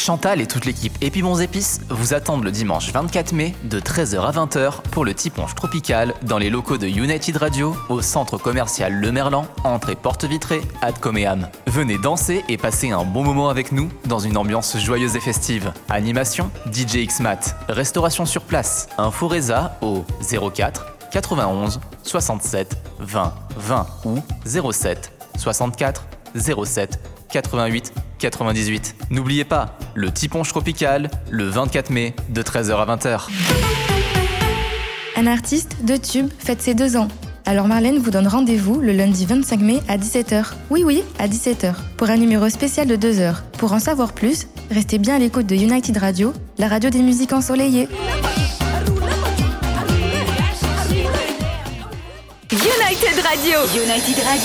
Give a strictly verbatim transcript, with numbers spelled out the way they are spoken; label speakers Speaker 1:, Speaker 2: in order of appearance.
Speaker 1: Chantal et toute l'équipe Épis Bons Épices vous attendent le dimanche vingt-quatre mai de treize heures à vingt heures pour le Tiponche Tropical dans les locaux de United Radio au centre commercial Le Merlan, entrée porte vitrée, Ad Coméam. Venez danser et passer un bon moment avec nous dans une ambiance joyeuse et festive. Animation, D J X-Mat, restauration sur place. Info Reza au zéro quatre quatre-vingt-onze soixante-sept vingt vingt ou zéro sept soixante-quatre zéro sept quatre-vingt-huit quatre-vingt-dix-huit. N'oubliez pas, le Tiponche Tropical, le vingt-quatre mai, de treize heures à vingt heures.
Speaker 2: Un artiste, deux tubes, fête ses deux ans. Alors Marlène vous donne rendez-vous le lundi vingt-cinq mai à dix-sept heures. Oui, oui, à dix-sept heures, pour un numéro spécial de deux heures. Pour en savoir plus, restez bien à l'écoute de United Radio, la radio des musiques ensoleillées.
Speaker 3: United Radio. United Radio.